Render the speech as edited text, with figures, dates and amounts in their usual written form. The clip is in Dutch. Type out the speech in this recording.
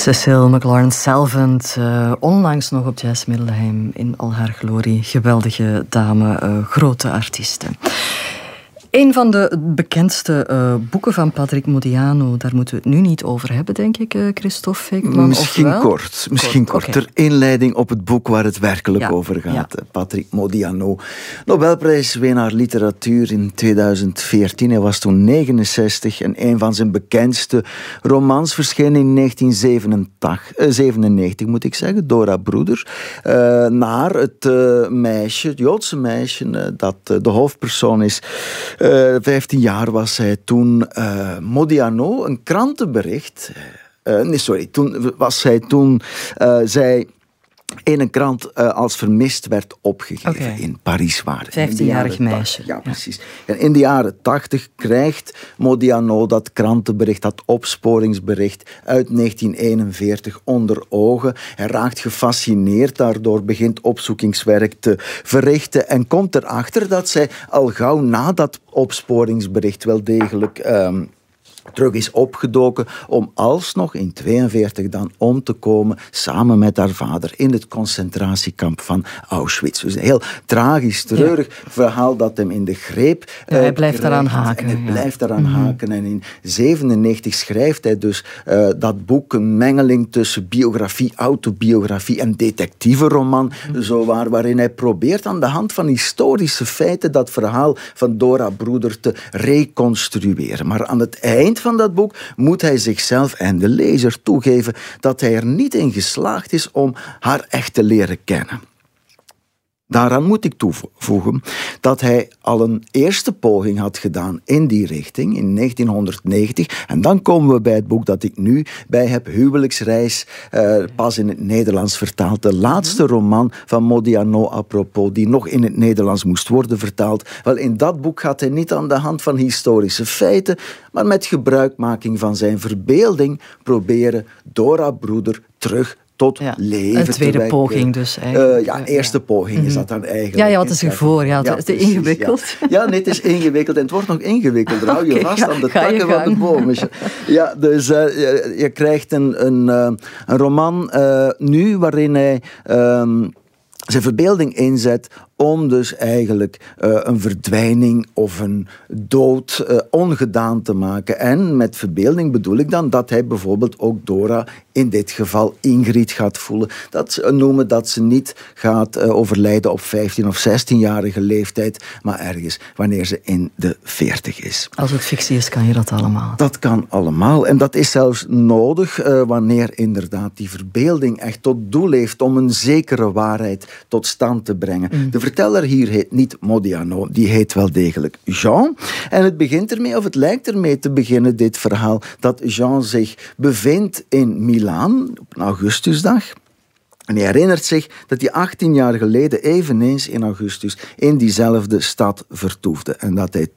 Cecile McLaurin-Salvant, onlangs nog op Jazz Middelheim in al haar glorie. Geweldige dame, grote artieste. Een van de bekendste boeken van Patrick Modiano, daar moeten we het nu niet over hebben, denk ik, Christophe Feekman. Misschien kort. Ter inleiding op het boek waar het werkelijk over gaat. Ja. Patrick Modiano, Nobelprijswinnaar literatuur in 2014. Hij was toen 69 en een van zijn bekendste romans verscheen in 1997, moet ik zeggen, Dora Bruder. Naar het meisje, het Joodse meisje, dat de hoofdpersoon is. 15 jaar was hij toen. Modiano, een krantenbericht. Toen was zij zij in een krant als vermist werd opgegeven in Parijs. 15-jarig meisje. Ja, precies. En in de jaren 80 krijgt Modiano dat krantenbericht, dat opsporingsbericht uit 1941 onder ogen. Hij raakt gefascineerd daardoor, begint opzoekingswerk te verrichten en komt erachter dat zij al gauw na dat opsporingsbericht wel degelijk terug is opgedoken om alsnog in 1942 dan om te komen samen met haar vader in het concentratiekamp van Auschwitz. Dus een heel tragisch, treurig verhaal dat hem in de greep hij blijft daaraan haken. En hij blijft daaraan haken. En in 1997 schrijft hij dus dat boek, een mengeling tussen biografie, autobiografie en detectiveroman, waarin hij probeert aan de hand van historische feiten dat verhaal van Dora Bruder te reconstrueren. Maar aan het eind van dat boek moet hij zichzelf en de lezer toegeven dat hij er niet in geslaagd is om haar echt te leren kennen. Daaraan moet ik toevoegen dat hij al een eerste poging had gedaan in die richting in 1990. En dan komen we bij het boek dat ik nu bij heb, Huwelijksreis, pas in het Nederlands vertaald. De laatste roman van Modiano apropos, die nog in het Nederlands moest worden vertaald. Wel, in dat boek gaat hij niet aan de hand van historische feiten, maar met gebruikmaking van zijn verbeelding proberen Dora Bruder terug tot leven. Een tweede poging dus eigenlijk. Eerste poging is dat dan eigenlijk. Ja, wat is ervoor? Het is ingewikkeld. Ja, nee, het is ingewikkeld en het wordt nog ingewikkelder. Hou je vast aan de takken van de boom. Ja, dus je krijgt een roman nu waarin hij zijn verbeelding inzet om dus eigenlijk een verdwijning of een dood ongedaan te maken. En met verbeelding bedoel ik dan dat hij bijvoorbeeld ook Dora, in dit geval Ingrid, gaat voelen. Dat ze noemen dat ze niet gaat overlijden op 15 of 16-jarige leeftijd, maar ergens wanneer ze in de 40 is. Als het fictie is, kan je dat allemaal? Dat kan allemaal. En dat is zelfs nodig wanneer inderdaad die verbeelding echt tot doel heeft om een zekere waarheid tot stand te brengen. De verteller hier heet niet Modiano, die heet wel degelijk Jean. En het begint ermee, of het lijkt ermee te beginnen, dit verhaal, dat Jean zich bevindt in Milaan op een augustusdag. En hij herinnert zich dat hij 18 jaar geleden eveneens in augustus in diezelfde stad vertoefde. En dat hij